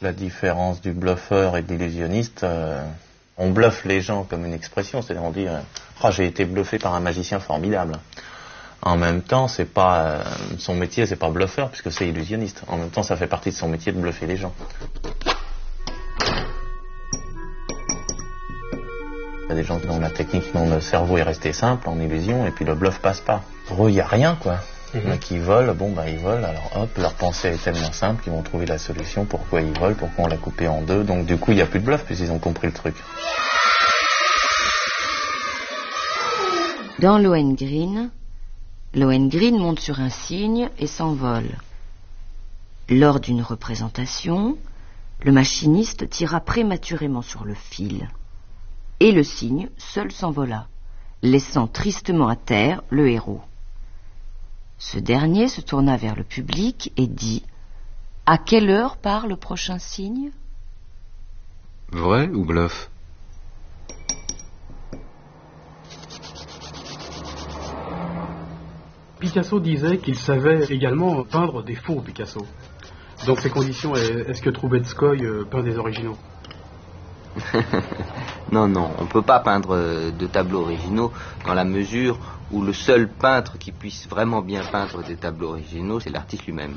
La différence du bluffeur et de l'illusionniste, on bluffe les gens comme une expression, c'est-à-dire on dit oh, j'ai été bluffé par un magicien formidable. En même temps, c'est pas son métier, c'est pas bluffeur puisque c'est illusionniste. En même temps, ça fait partie de son métier de bluffer les gens. Il y a des gens dont la technique, dont le cerveau est resté simple en illusion et puis le bluff passe pas. Pour eux, il n'y a rien quoi. Mais qui volent, bon bah ils volent, alors hop, leur pensée est tellement simple qu'ils vont trouver la solution, pourquoi ils volent, pourquoi on l'a coupé en deux, donc du coup il n'y a plus de bluff puisqu'ils ont compris le truc. Dans Lohengrin monte sur un cygne et s'envole. Lors d'une représentation, le machiniste tira prématurément sur le fil. Et le cygne seul s'envola, laissant tristement à terre le héros. Ce dernier se tourna vers le public et dit « À quelle heure part le prochain cygne ?» Vrai ou bluff? Picasso disait qu'il savait également peindre des faux Picasso. Dans ces conditions, est-ce que Troubetskoy peint des originaux? Non, on ne peut pas peindre de tableaux originaux dans la mesure où le seul peintre qui puisse vraiment bien peindre des tableaux originaux, c'est l'artiste lui-même.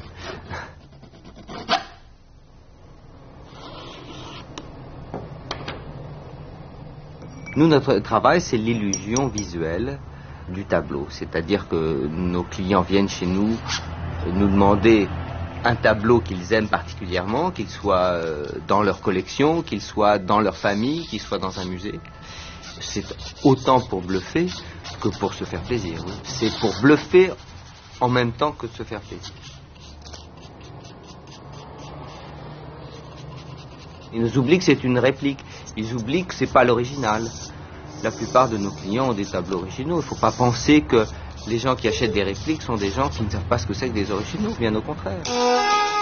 Nous, notre travail, c'est l'illusion visuelle du tableau. C'est-à-dire que nos clients viennent chez nous nous demander un tableau qu'ils aiment particulièrement, qu'il soit dans leur collection, qu'il soit dans leur famille, qu'il soit dans un musée. C'est autant pour bluffer que pour se faire plaisir. Oui. C'est pour bluffer en même temps que se faire plaisir. Ils nous oublient que c'est une réplique. Ils oublient que c'est pas l'original. La plupart de nos clients ont des tableaux originaux. Il ne faut pas penser que les gens qui achètent des répliques sont des gens qui ne savent pas ce que c'est que des originaux, bien au contraire.